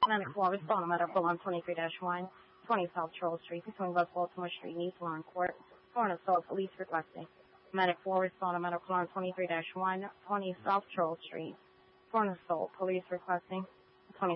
Medic 4 respond to medical on 23-1, 20 South Charles Street between West Baltimore Street and East Lawn Court for an assault. Police requesting. Medic 4 respond to medical on 23-1, 20 South Charles Street for an assault. Police requesting.